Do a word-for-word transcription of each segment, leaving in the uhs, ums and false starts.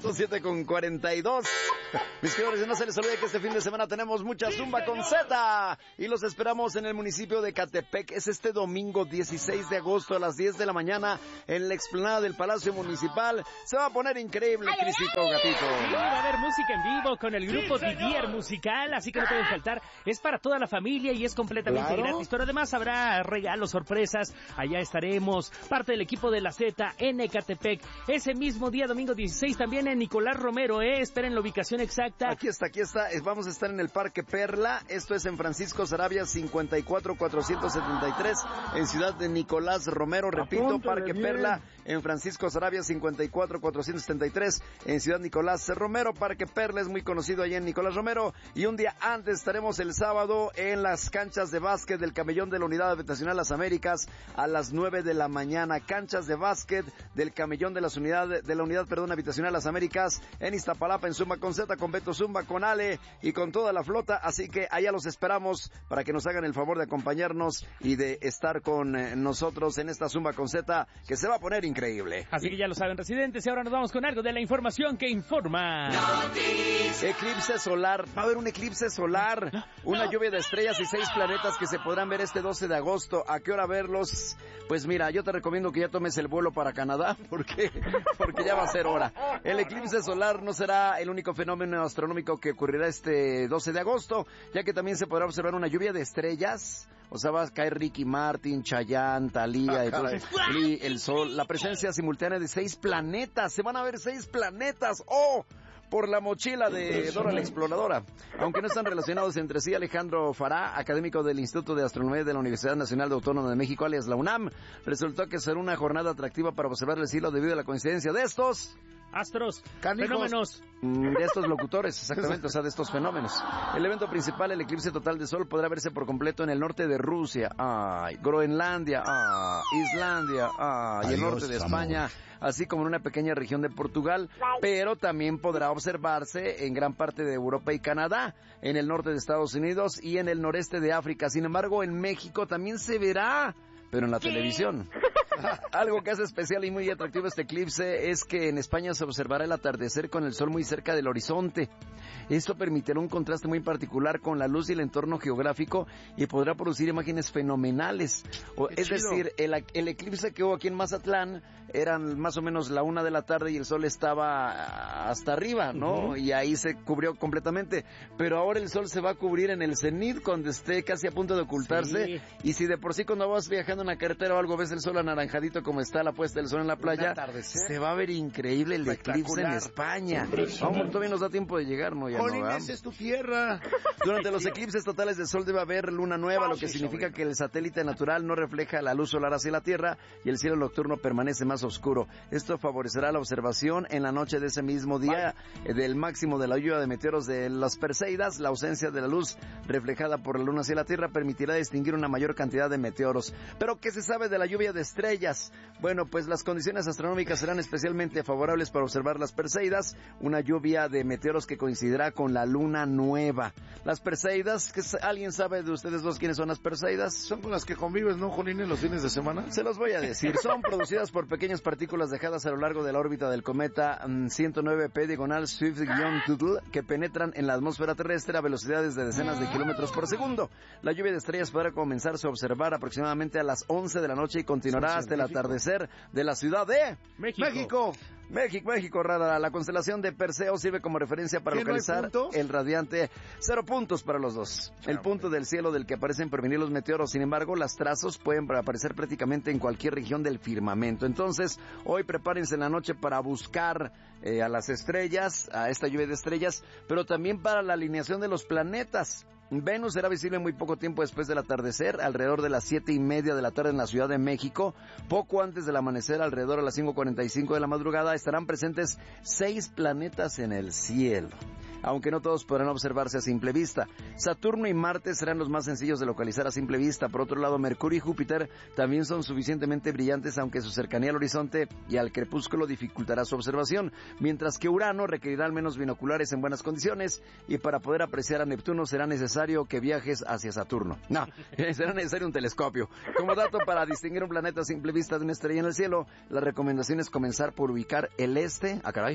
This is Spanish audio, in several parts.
siete con cuarenta y dos. Mis queridos, no se les olvide que este fin de semana tenemos mucha Zumba con Z. Y los esperamos en el municipio de Ecatepec. Es este domingo dieciséis de agosto a las diez de la mañana en la explanada del Palacio Municipal. Se va a poner increíble, Crisito Gatito. Sí, va a haber música en vivo con el grupo sí, Didier Musical, así que no pueden faltar. Es para toda la familia y es completamente claro. gratis. Pero además habrá regalos, sorpresas. Allá estaremos, parte del equipo de la Z en Ecatepec. Ese mismo día, domingo dieciséis, también en Nicolás Romero, ¿eh? Esperen la ubicación exacta. Aquí está, aquí está. Vamos a estar en el Parque Perla. Esto es en Francisco Sarabia cincuenta y cuatro cuatrocientos setenta y tres, en Ciudad de Nicolás Romero. Repito, Apúntale Parque bien. Perla, en Francisco Sarabia cincuenta y cuatro cuatrocientos setenta y tres, en Ciudad Nicolás Romero. Parque Perla es muy conocido allá en Nicolás Romero. Y un día antes estaremos el sábado en las canchas de básquet del Camellón de la Unidad Habitacional Las Américas a las nueve de la mañana. Canchas de básquet del Camellón de las unidades de la Unidad, perdón, Habitacional Las Américas en Iztapalapa, en Zumba con Z, con Beto Zumba, con Ale y con toda la flota. Así que allá los esperamos para que nos hagan el favor de acompañarnos y de estar con eh, nosotros en esta Zumba con Z, que se va a poner increíble. Así que ya lo saben, residentes, y ahora nos vamos con algo de la información que informa. Noticias. Eclipse solar. Va a haber un eclipse solar, una lluvia de estrellas y seis planetas que se podrán ver este doce de agosto. ¿A qué hora verlos? Pues mira, yo te recomiendo que ya tomes el vuelo para Canadá, porque, porque ya va a ser hora. El eclipse solar no será el único fenómeno astronómico que ocurrirá este doce de agosto, ya que también se podrá observar una lluvia de estrellas. O sea, va a caer Ricky Martin, Chayanne, Thalía, ah, entonces, el sol, la presencia simultánea de seis planetas. Se van a ver seis planetas. ¡Oh! Por la mochila de Dora la Exploradora. Aunque no están relacionados entre sí, Alejandro Fará, académico del Instituto de Astronomía de la Universidad Nacional Autónoma de México, alias la UNAM, resultó que será una jornada atractiva para observar el cielo debido a la coincidencia de estos astros, Canijos, fenómenos. De estos locutores, exactamente, o sea, de estos fenómenos. El evento principal, el eclipse total de sol, podrá verse por completo en el norte de Rusia, ay, Groenlandia, ay, Islandia, ay, y el norte de España, así como en una pequeña región de Portugal, pero también podrá observarse en gran parte de Europa y Canadá, en el norte de Estados Unidos y en el noreste de África. Sin embargo, en México también se verá, pero en la televisión. Algo que hace especial y muy atractivo este eclipse es que en España se observará el atardecer con el sol muy cerca del horizonte. Esto permitirá un contraste muy particular con la luz y el entorno geográfico y podrá producir imágenes fenomenales. O, es chido. decir, el, el eclipse que hubo aquí en Mazatlán eran más o menos la una de la tarde y el sol estaba hasta arriba, ¿no? Uh-huh. Y ahí se cubrió completamente. Pero ahora el sol se va a cubrir en el cenit cuando esté casi a punto de ocultarse. Sí. Y si de por sí cuando vas viajando en una carretera o algo ves el sol anaranjadito como está la puesta del sol en la playa, se va a ver increíble el eclipse en España. Vamos, todavía nos da tiempo de llegar, ¿no? Ya Jolín, esa es tu tierra. Durante los eclipses totales de sol debe haber luna nueva, lo que significa que el satélite natural no refleja la luz solar hacia la Tierra y el cielo nocturno permanece más oscuro. Esto favorecerá la observación en la noche de ese mismo día eh, del máximo de la lluvia de meteoros de las Perseidas. La ausencia de la luz reflejada por la luna hacia la Tierra permitirá distinguir una mayor cantidad de meteoros. Pero ¿qué se sabe de la lluvia de estrellas? Bueno, pues las condiciones astronómicas serán especialmente favorables para observar las Perseidas, una lluvia de meteoros que coincidirá con la luna nueva. Las Perseidas, ¿que ¿alguien sabe de ustedes dos quiénes son las Perseidas? Son con las que convives, ¿no, Jolín, en los fines de semana? Se los voy a decir. Son producidas por pequeñas partículas dejadas a lo largo de la órbita del cometa um, ciento nueve P diagonal Swift-Tuttle que penetran en la atmósfera terrestre a velocidades de decenas de kilómetros por segundo. La lluvia de estrellas podrá comenzarse a observar aproximadamente a las once de la noche y continuará hasta el atardecer de la ciudad de México. México. México, México, rara. La constelación de Perseo sirve como referencia para localizar no el radiante. Cero puntos para los dos. El punto del cielo del que aparecen prevenir los meteoros. Sin embargo, las trazos pueden aparecer prácticamente en cualquier región del firmamento. Entonces, hoy prepárense en la noche para buscar eh, a las estrellas, a esta lluvia de estrellas, pero también para la alineación de los planetas. Venus será visible muy poco tiempo después del atardecer, alrededor de las siete y media de la tarde en la Ciudad de México. Poco antes del amanecer, alrededor de las cinco cuarenta y cinco de la madrugada, estarán presentes seis planetas en el cielo, aunque no todos podrán observarse a simple vista. Saturno y Marte serán los más sencillos de localizar a simple vista. Por otro lado, Mercurio y Júpiter también son suficientemente brillantes, aunque su cercanía al horizonte y al crepúsculo dificultará su observación, mientras que Urano requerirá al menos binoculares en buenas condiciones, y para poder apreciar a Neptuno será necesario que viajes hacia Saturno. No, será necesario un telescopio. Como dato, para distinguir un planeta a simple vista de una estrella en el cielo, la recomendación es comenzar por ubicar el este, ah caray,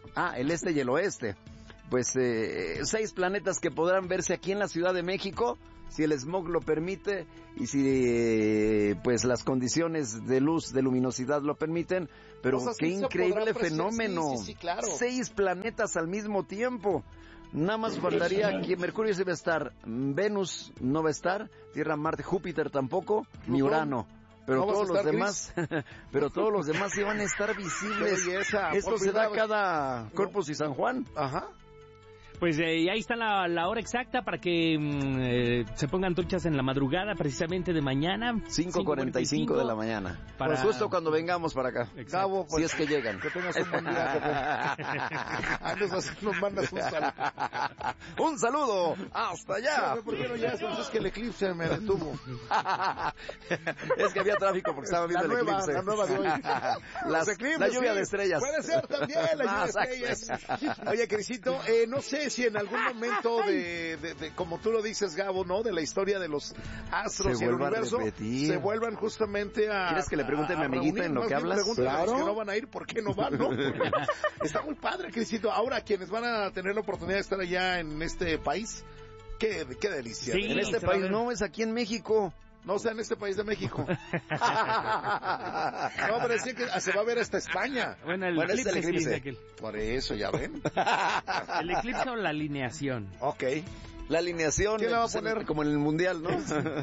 Ah, el este y el oeste. Pues eh, seis planetas que podrán verse aquí en la Ciudad de México, si el smog lo permite y si eh, pues las condiciones de luz, de luminosidad lo permiten. Pero pues qué increíble fenómeno. Sí, sí, sí, claro. Seis planetas al mismo tiempo. Nada más faltaría que Mercurio sí va a estar, Venus no va a estar, Tierra, Marte, Júpiter tampoco, ni Urano. Pero ¿No todos los demás, pero todos los demás sí van a estar visibles. Esa, Esto se da cada Corpus y San Juan. Ajá. Pues eh, ahí está la, la hora exacta para que mm, eh, se pongan truchas en la madrugada, precisamente de mañana. cinco cuarenta y cinco de la mañana. Para... Pues justo cuando vengamos para acá. Gabo, pues, si es que llegan. Que tengas un buen día. Nos, nos mandas un saludo. Un saludo. Hasta allá. ¿Por qué no ya? Es que el eclipse me detuvo. Es que había tráfico porque estaba viendo la el nueva, eclipse. La nueva de hoy. Las, eclipses, la lluvia sí. de estrellas. Puede ser también la lluvia de estrellas. Oye, Crisito, eh, no sé si en algún momento de, de, de, como tú lo dices, Gabo, ¿no? De la historia de los astros se y el universo, se vuelvan justamente a... ¿Quieres que le pregunte a, a mi amiguita en lo que hablas? Claro. Que no van a ir, ¿por qué no van, no? Está muy padre, Crisito. Ahora, quienes van a tener la oportunidad de estar allá en este país, qué, qué delicia. Sí, en este país, no, es aquí en México. No, o sea, en este país de México. No, pero decía que se va a ver hasta España. Bueno, el bueno, eclipse, es el eclipse. Sí, por eso, ya ven. ¿El eclipse o la alineación? Ok. La alineación. ¿Quién la va a poner? Como en el Mundial, ¿no?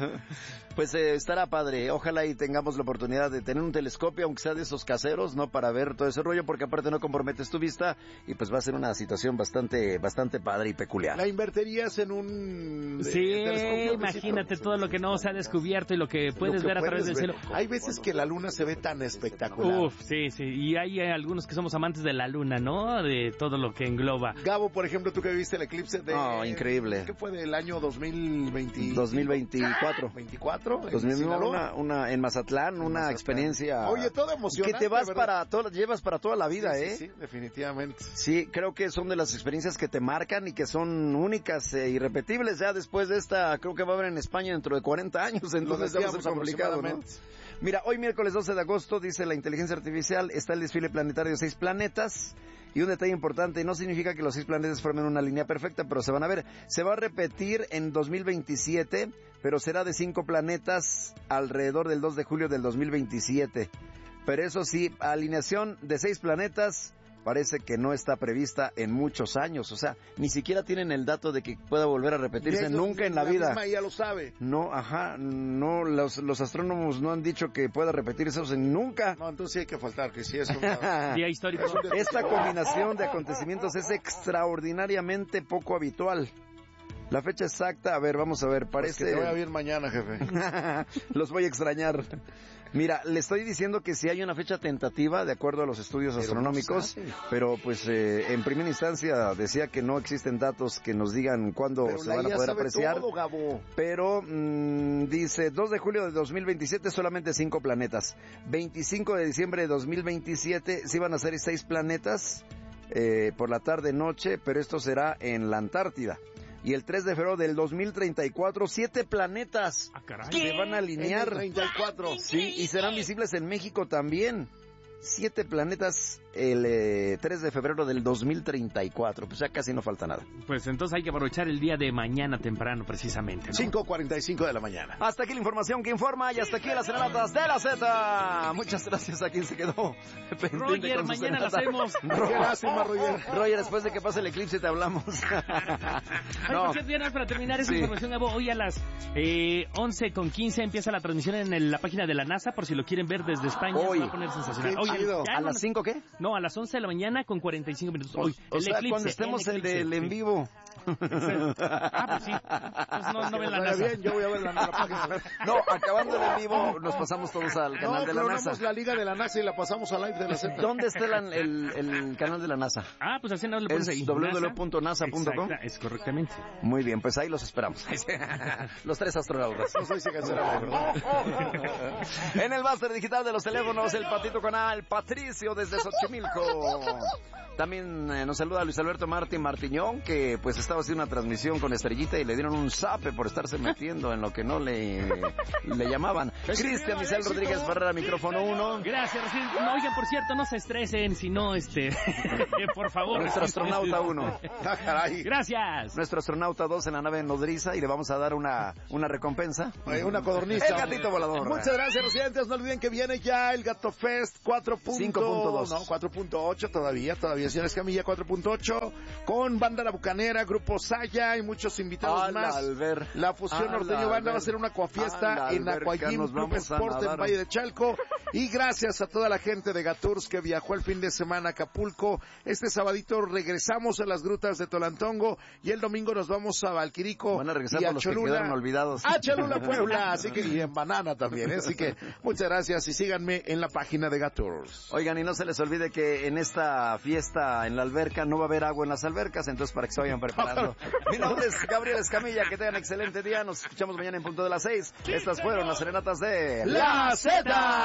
Pues eh, estará padre. Ojalá y tengamos la oportunidad de tener un telescopio, aunque sea de esos caseros, ¿no? Para ver todo ese rollo, porque aparte no comprometes tu vista y pues va a ser una situación bastante bastante padre y peculiar. ¿La invertirías en un sí, telescopio? Imagínate todo lo que no se ha descubierto y lo que puedes lo que ver a través del cielo. Hay veces que la luna se ve tan espectacular. Uf, sí, sí. Y hay eh, algunos que somos amantes de la luna, ¿no? De todo lo que engloba. Gabo, por ejemplo, tú que viste el eclipse de... Oh, increíble. ¿Qué fue del año dos mil veinte? dos mil veinticuatro. ¿veinticuatro? dos mil veinticuatro, una, una, en Mazatlán, en una Mazatlán. Experiencia... Oye, todo emocionante, que te vas ¿verdad? para todo, llevas para toda la vida, sí, ¿eh? Sí, sí, definitivamente. Sí, creo que son de las experiencias que te marcan y que son únicas e irrepetibles. Ya después de esta, creo que va a haber en España dentro de cuarenta años, entonces ya va a ser complicado, ¿no? Mira, hoy miércoles doce de agosto, dice la inteligencia artificial, está el desfile planetario de seis planetas. Y un detalle importante, no significa que los seis planetas formen una línea perfecta, pero se van a ver. Se va a repetir en dos mil veintisiete, pero será de cinco planetas alrededor del dos de julio del dos mil veintisiete. Pero eso sí, alineación de seis planetas parece que no está prevista en muchos años. O sea, ni siquiera tienen el dato de que pueda volver a repetirse ellos, nunca en la, la vida. Misma ya lo sabe. No, ajá, no, los, los astrónomos no han dicho que pueda repetirse eso nunca. No, entonces sí hay que faltar, que sí es un día histórico. Esta combinación de acontecimientos es extraordinariamente poco habitual. La fecha exacta, a ver, vamos a ver, parece... Pues que te vaya bien mañana, jefe. Los voy a extrañar. Mira, le estoy diciendo que sí hay una fecha tentativa de acuerdo a los estudios pero astronómicos, no pero pues eh, en primera instancia decía que no existen datos que nos digan cuándo pero se van a poder apreciar. Todo, Gabo. Pero mmm, dice dos de julio de dos mil veintisiete solamente cinco planetas. veinticinco de diciembre de dos mil veintisiete sí van a ser seis planetas eh, por la tarde noche, pero esto será en la Antártida. Y el tres de febrero del dos mil treinta y cuatro, siete planetas ah, se van a alinear. treinta y cuatro. Sí, y serán visibles en México también. Siete planetas el eh, tres de febrero del dos mil treinta y cuatro. Pues ya casi no falta nada. Pues entonces hay que aprovechar el día de mañana temprano, precisamente, ¿no? cinco cuarenta y cinco de la mañana. Hasta aquí la información que informa y hasta aquí las serenatas de la Z. Muchas gracias a quien se quedó. Roger, mañana la hacemos. Roger, lástima, Roger. Roger, después de que pase el eclipse te hablamos. No. Ay, bien, para terminar esa sí. información, Gabo, hoy a las eh, once con quince empieza la transmisión en el, la página de la NASA, por si lo quieren ver desde España. Hoy. Va a poner sensacional. Hoy, ¿A las cinco qué? No, a las once de la mañana con cuarenta y cinco minutos. Hoy, o el sea, eclipse, cuando estemos el, eclipse, el del sí. en vivo. Ah, pues sí. Pues no, no ven la NASA. Bien, yo voy a ver la, la página. No, acabando el en vivo, nos pasamos todos al canal no, de la NASA. No, la liga de la NASA y la pasamos al live de la Z. ¿Dónde está el, el, el canal de la NASA? Ah, pues así no le pones ahí. doble u doble u doble u punto nasa punto com. Es correctamente. Muy bien, pues ahí los esperamos. Los tres astronautas. No soy se cancela, ¿verdad? En el máster digital de los teléfonos, el Patito Canal. al Patricio desde Xochimilco. También eh, nos saluda Luis Alberto Martín Martiñón, que pues estaba haciendo una transmisión con Estrellita y le dieron un zape por estarse metiendo en lo que no le, le llamaban. Cristian Misael Rodríguez Barrera, micrófono uno. Gracias, no, oigan, por cierto, no se estresen, si no, este, por favor. Nuestro astronauta uno. Ah, caray. Gracias. Nuestro astronauta dos en la nave nodriza y le vamos a dar una, una recompensa. Eh, una codorniza. El gatito volador. Muchas gracias, residentes. No olviden que viene ya el Gato Fest cuatro punto dos. No, cuatro punto ocho todavía, todavía. Señores Camilla, cuatro punto ocho, con Banda La Bucanera, Grupo Saya y muchos invitados Al más. Alber. La Fusión Al Norteño Banda Alber. va a hacer una coafiesta Al en Aquajim Club Sport en Valle de Chalco. Y gracias a toda la gente de Gaturs que viajó el fin de semana a Acapulco. Este sabadito regresamos a las grutas de Tolantongo y el domingo nos vamos a Valquirico. Van a regresar y a por los que Cholula. quedaron olvidados. A Cholula, Puebla. Así que, y en Banana también, ¿eh? Así que muchas gracias y síganme en la página de Gaturs. Oigan, y no se les olvide que en esta fiesta en la alberca no va a haber agua en las albercas, entonces para que se vayan preparando. Mi nombre es Gabriel Escamilla, que tengan excelente día, nos escuchamos mañana en punto de las seis. Estas fueron las serenatas de La Z.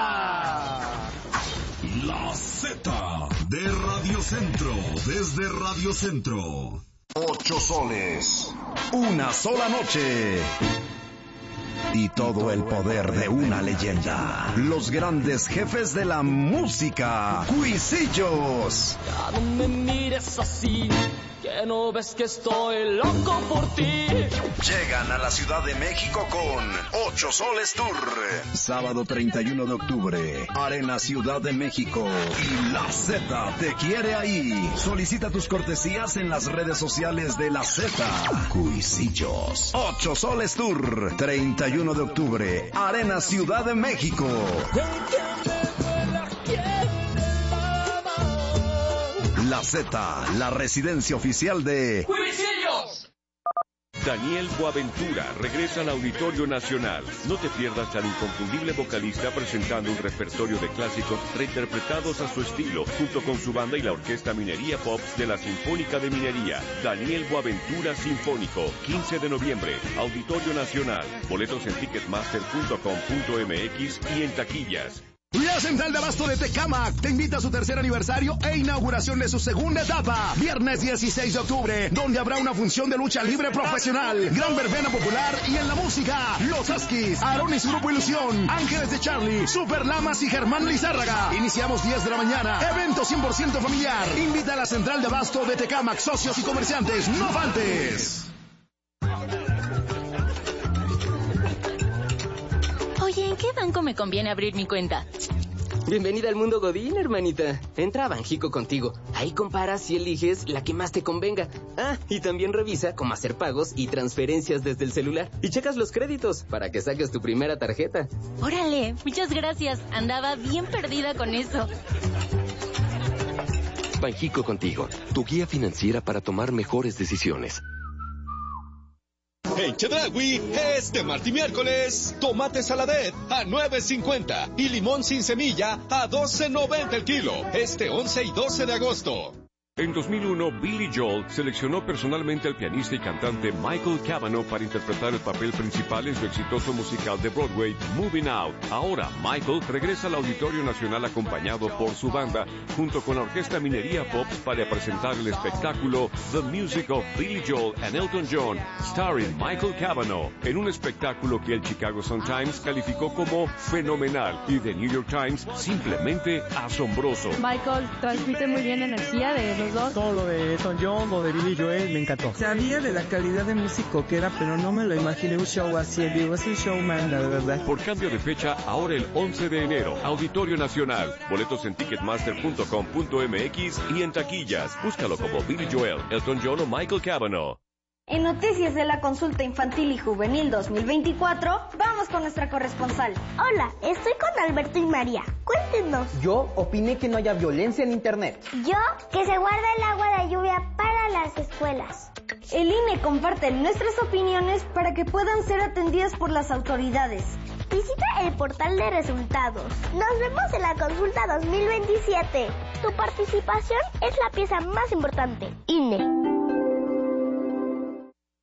La Z de Radio Centro, desde Radio Centro. Ocho soles, una sola noche. Y todo el poder de una leyenda. Los grandes jefes de la música. Cuisillos. Ya no me mires así, que no ves que estoy loco por ti. Llegan a la Ciudad de México con Ocho Soles Tour. Sábado treinta y uno de octubre, Arena Ciudad de México. Y la Z te quiere ahí. Solicita tus cortesías en las redes sociales de la Z. Cuisillos. Ocho Soles Tour. treinta y uno de octubre, Arena Ciudad de México. La Z, la residencia oficial de ¡Cuisillos! Daniel Boaventura regresa al Auditorio Nacional. No te pierdas al inconfundible vocalista presentando un repertorio de clásicos reinterpretados a su estilo, junto con su banda y la Orquesta Minería Pops de la Sinfónica de Minería. Daniel Boaventura Sinfónico, quince de noviembre, Auditorio Nacional. Boletos en ticketmaster punto com punto m x y en taquillas. La Central de Abasto de Tecámac te invita a su tercer aniversario e inauguración de su segunda etapa. Viernes dieciséis de octubre, donde habrá una función de lucha libre profesional, gran verbena popular y en la música, Los Askis, Aarón y su Grupo Ilusión, Ángeles de Charlie, Super Lamas y Germán Lizárraga. Iniciamos diez de la mañana. Evento cien por ciento familiar. Invita a la Central de Abasto de Tecámac, socios y comerciantes. No faltes. Oye, ¿en qué banco me conviene abrir mi cuenta? Bienvenida al mundo Godín, hermanita. Entra a Banjico Contigo. Ahí comparas y eliges la que más te convenga. Ah, y también revisa cómo hacer pagos y transferencias desde el celular. Y checas los créditos para que saques tu primera tarjeta. Órale, muchas gracias. Andaba bien perdida con eso. Banjico Contigo, tu guía financiera para tomar mejores decisiones. En Chedraui, este martes y miércoles, tomate saladet a nueve cincuenta y limón sin semilla a doce noventa el kilo. Este once y doce de agosto. En dos mil uno, Billy Joel seleccionó personalmente al pianista y cantante Michael Cavanaugh para interpretar el papel principal en su exitoso musical de Broadway, Moving Out. Ahora, Michael regresa al Auditorio Nacional acompañado por su banda, junto con la Orquesta Minería Pops para presentar el espectáculo The Music of Billy Joel and Elton John, starring Michael Cavanaugh, en un espectáculo que el Chicago Sun-Times calificó como fenomenal y The New York Times simplemente asombroso. Michael transmite muy bien energía de los dos. Todo lo de Elton John, lo de Billy Joel, me encantó. Sabía de la calidad de músico que era, pero no me lo imaginé un show así en vivo. Es un showman, la verdad. Por cambio de fecha, ahora el once de enero, Auditorio Nacional. Boletos en ticketmaster punto com punto m x y en taquillas. Búscalo como Billy Joel, Elton John o Michael Cavanaugh. En Noticias de la Consulta Infantil y Juvenil dos mil veinticuatro, vamos con nuestra corresponsal. Hola, estoy con Alberto y María. Cuéntenos. Yo opiné que no haya violencia en Internet. Yo, que se guarda el agua de lluvia para las escuelas. El I N E comparte nuestras opiniones para que puedan ser atendidas por las autoridades. Visita el portal de resultados. Nos vemos en la Consulta dos mil veintisiete. Tu participación es la pieza más importante. I N E.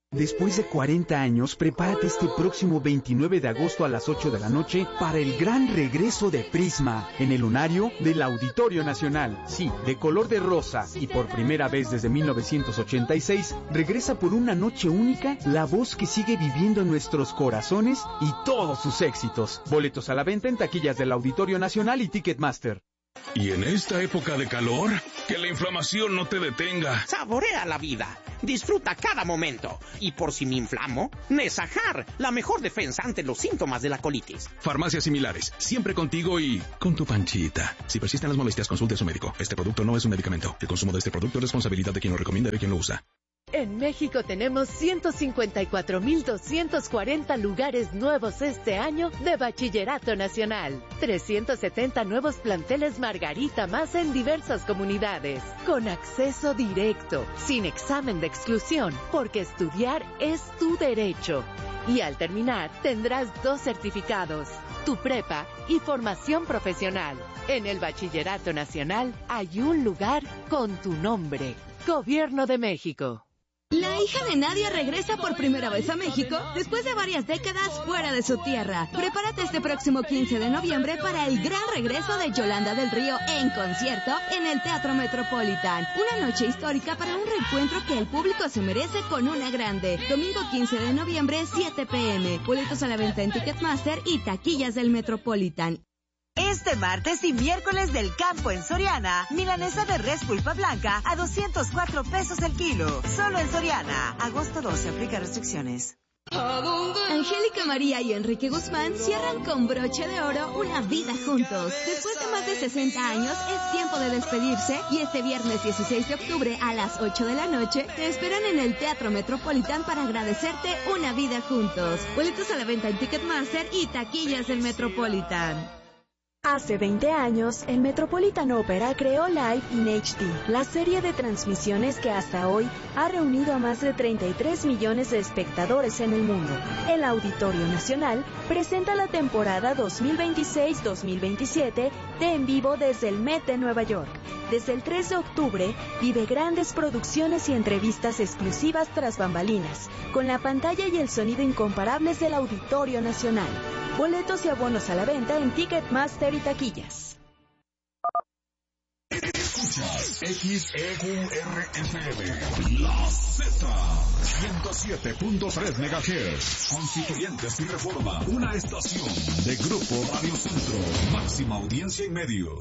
Después de cuarenta años, prepárate este próximo veintinueve de agosto a las ocho de la noche para el gran regreso de Prisma en el lunario del Auditorio Nacional. Sí, de color de rosa y por primera vez desde mil novecientos ochenta y seis, regresa por una noche única la voz que sigue viviendo en nuestros corazones y todos sus éxitos. Boletos a la venta en taquillas del Auditorio Nacional y Ticketmaster. Y en esta época de calor, que la inflamación no te detenga. Saborea la vida, disfruta cada momento. Y por si me inflamo, Nesajar, la mejor defensa ante los síntomas de la colitis. Farmacias similares, siempre contigo y con tu panchita. Si persisten las molestias, consulte a su médico. Este producto no es un medicamento. El consumo de este producto es responsabilidad de quien lo recomienda y de quien lo usa. En México tenemos ciento cincuenta y cuatro mil doscientos cuarenta lugares nuevos este año de Bachillerato Nacional. trescientos setenta nuevos planteles Margarita más en diversas comunidades. Con acceso directo, sin examen de exclusión, porque estudiar es tu derecho. Y al terminar, tendrás dos certificados, tu prepa y formación profesional. En el Bachillerato Nacional hay un lugar con tu nombre. Gobierno de México. La hija de Nadia regresa por primera vez a México después de varias décadas fuera de su tierra. Prepárate este próximo quince de noviembre para el gran regreso de Yolanda del Río en concierto en el Teatro Metropolitan. Una noche histórica para un reencuentro que el público se merece con una grande. Domingo quince de noviembre, siete pe eme. Boletos a la venta en Ticketmaster y taquillas del Metropolitan. Este martes y miércoles del campo en Soriana, milanesa de res pulpa blanca a doscientos cuatro pesos el kilo. Solo en Soriana. Agosto doce, aplica restricciones. Angélica María y Enrique Guzmán cierran con broche de oro una vida juntos. Después de más de sesenta años, es tiempo de despedirse y este viernes dieciséis de octubre a las ocho de la noche te esperan en el Teatro Metropolitan para agradecerte una vida juntos. Boletos a la venta en Ticketmaster y taquillas del Metropolitan. Hace veinte años, el Metropolitan Opera creó Live in H D, la serie de transmisiones que hasta hoy ha reunido a más de treinta y tres millones de espectadores en el mundo. El Auditorio Nacional presenta la temporada dos mil veintiséis dos mil veintisiete de En Vivo desde el Met de Nueva York. Desde el tres de octubre, vive grandes producciones y entrevistas exclusivas tras bambalinas, con la pantalla y el sonido incomparables del Auditorio Nacional. Boletos y abonos a la venta en Ticketmaster y taquillas. Escuchas X E Q R F M, La Z, ciento siete punto tres megahertz. Constituyentes y Reforma, una estación de Grupo Radio Centro, máxima audiencia y medios.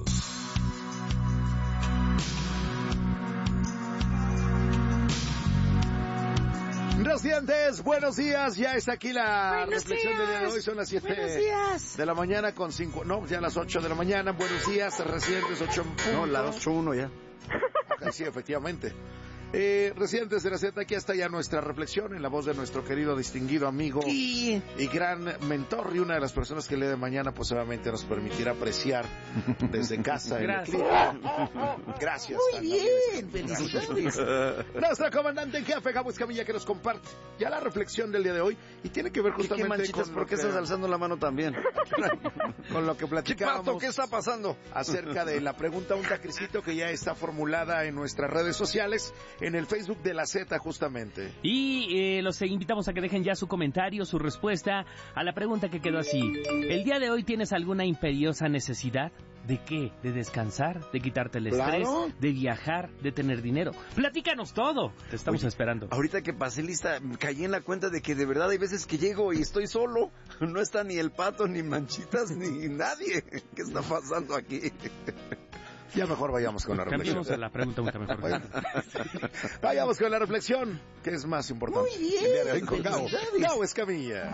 Residentes, buenos días. Ya está aquí la buenos reflexión días. del día de hoy. Son las siete de la mañana con cinco. No, ya las ocho de la mañana. Buenos días, residentes, ocho. No, las ocho uno ya. Okay, sí, efectivamente. Eh, residentes de la Z, aquí está ya nuestra reflexión en la voz de nuestro querido, distinguido amigo y, y gran mentor y una de las personas que el día de mañana pues obviamente nos permitirá apreciar desde casa. Gracias. En el Gracias. Muy bien, felicidades. Nuestra comandante en jefe, Gabo Escamilla, que nos comparte ya la reflexión del día de hoy y tiene que ver justamente ¿Qué manchitas? con ¿Por qué que, estás alzando la mano también? con lo que platicábamos. ¿Qué está pasando? Acerca de la pregunta un tacricito que ya está formulada en nuestras redes sociales, en el Facebook de la Z justamente. Y eh, los invitamos a que dejen ya su comentario, su respuesta a la pregunta que quedó así. ¿El día de hoy tienes alguna imperiosa necesidad? ¿De qué? ¿De descansar? ¿De quitarte el estrés? Claro. ¿De viajar? ¿De tener dinero? Platícanos todo. Te estamos Oye, esperando. Ahorita que pasé lista, caí en la cuenta de que de verdad hay veces que llego y estoy solo. No está ni el pato, ni Manchitas, ni nadie. ¿Qué está pasando aquí? Ya mejor vayamos con la reflexión. Cambiemos a la pregunta mucho mejor. Vayamos con la reflexión, que es más importante. Muy bien. El día de hoy con Gabo. Gabo Escamilla.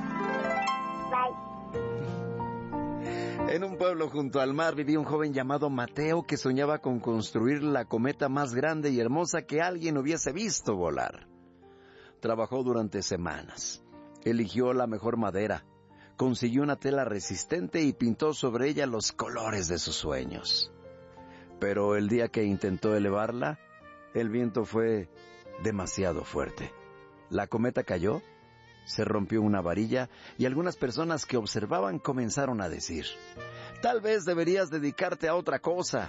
En un pueblo junto al mar vivía un joven llamado Mateo que soñaba con construir la cometa más grande y hermosa que alguien hubiese visto volar. Trabajó durante semanas. Eligió la mejor madera, consiguió una tela resistente y pintó sobre ella los colores de sus sueños. Pero el día que intentó elevarla, el viento fue demasiado fuerte. La cometa cayó, se rompió una varilla y algunas personas que observaban comenzaron a decir: «Tal vez deberías dedicarte a otra cosa».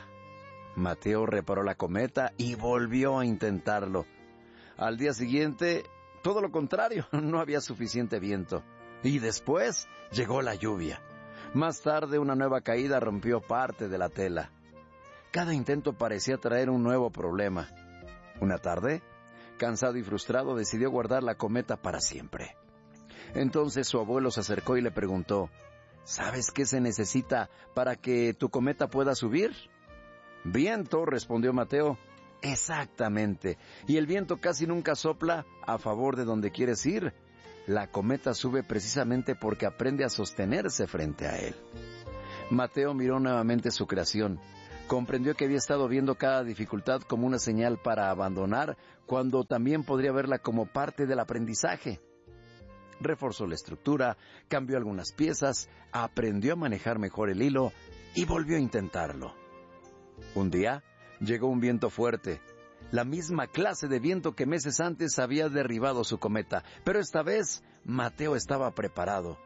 Mateo reparó la cometa y volvió a intentarlo. Al día siguiente, Todo lo contrario, no había suficiente viento. Y después llegó la lluvia. Más tarde una nueva caída rompió parte de la tela. Cada intento parecía traer un nuevo problema. Una tarde, cansado y frustrado, decidió guardar la cometa para siempre. Entonces su abuelo se acercó y le preguntó, ¿sabes qué se necesita para que tu cometa pueda subir? Viento, respondió Mateo. Exactamente. Y el viento casi nunca sopla a favor de donde quieres ir. La cometa sube precisamente porque aprende a sostenerse frente a él. Mateo miró nuevamente su creación. Comprendió que había estado viendo cada dificultad como una señal para abandonar, cuando también podría verla como parte del aprendizaje. Reforzó la estructura, cambió algunas piezas, aprendió a manejar mejor el hilo y volvió a intentarlo. Un día llegó un viento fuerte, la misma clase de viento que meses antes había derribado su cometa, pero esta vez Mateo estaba preparado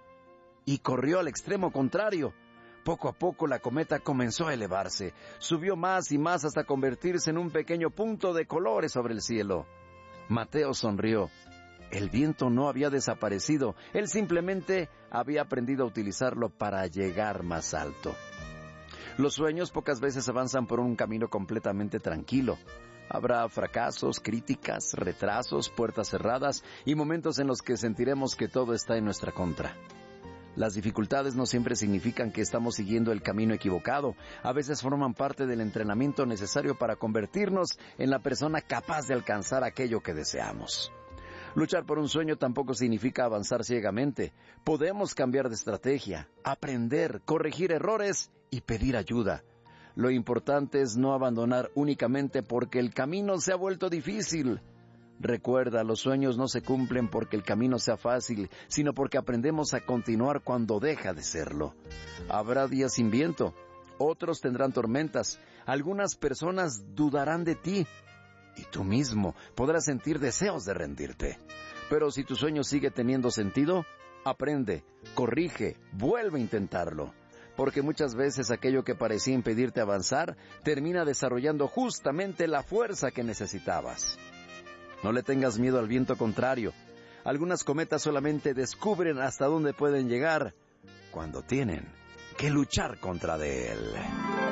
y corrió al extremo contrario. Poco a poco la cometa comenzó a elevarse, subió más y más hasta convertirse en un pequeño punto de colores sobre el cielo. Mateo sonrió. El viento no había desaparecido, él simplemente había aprendido a utilizarlo para llegar más alto. Los sueños pocas veces avanzan por un camino completamente tranquilo. Habrá fracasos, críticas, retrasos, puertas cerradas y momentos en los que sentiremos que todo está en nuestra contra. Las dificultades no siempre significan que estamos siguiendo el camino equivocado. A veces forman parte del entrenamiento necesario para convertirnos en la persona capaz de alcanzar aquello que deseamos. Luchar por un sueño tampoco significa avanzar ciegamente. Podemos cambiar de estrategia, aprender, corregir errores y pedir ayuda. Lo importante es no abandonar únicamente porque el camino se ha vuelto difícil. Recuerda, los sueños no se cumplen porque el camino sea fácil, sino porque aprendemos a continuar cuando deja de serlo. Habrá días sin viento, otros tendrán tormentas, algunas personas dudarán de ti, y tú mismo podrás sentir deseos de rendirte. Pero si tu sueño sigue teniendo sentido, aprende, corrige, vuelve a intentarlo. Porque muchas veces aquello que parecía impedirte avanzar, termina desarrollando justamente la fuerza que necesitabas. No le tengas miedo al viento contrario. Algunas cometas solamente descubren hasta dónde pueden llegar cuando tienen que luchar contra de él.